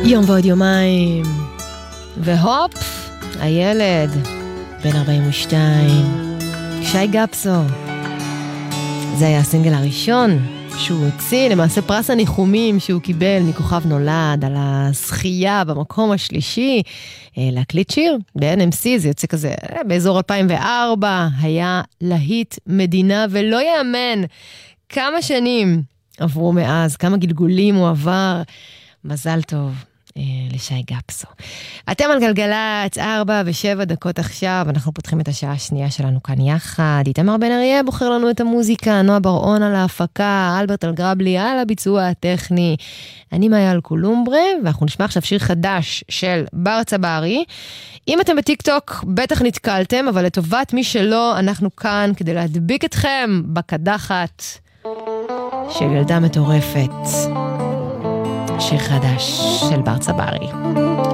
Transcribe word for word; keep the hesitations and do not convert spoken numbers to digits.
יום ועוד יומיים, והופ, הילד, בן ארבעים ושתיים, שי גפסו. זה היה הסינגל הראשון שהוא הוציא, למעשה פרס הניחומים שהוא קיבל מכוכב נולד על הזכייה במקום השלישי, להקליט שיר ב-אן אם סי, זה יוצא כזה באזור אלפיים וארבע, היה להיט מדינה, ולא יאמן כמה שנים עברו מאז, כמה גלגולים הוא עבר. מזל טוב לשי גפסו. אתם על גלגלת, ארבע ושבע דקות עכשיו, אנחנו פותחים את השעה השנייה שלנו כאן יחד. איתמר בן אריה בוחר לנו את המוזיקה, נועה בר-און על ההפקה, אלברט אלגרבלי על הביצוע הטכני, אני מאיה אלקולומברה, ואנחנו נשמע עכשיו שיר חדש של בר צברי. אם אתם בטיק טוק, בטח נתקלתם, אבל לטובת מי שלא, אנחנו כאן כדי להדביק אתכם בקדחת של ילדה מטורפת. שיר חדש של בר צברי.